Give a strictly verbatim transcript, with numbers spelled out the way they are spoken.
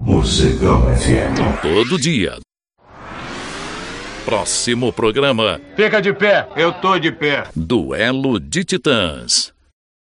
Mocegão F M. Todo dia. Próximo programa. Fica de pé, eu tô de pé. Duelo de Titãs.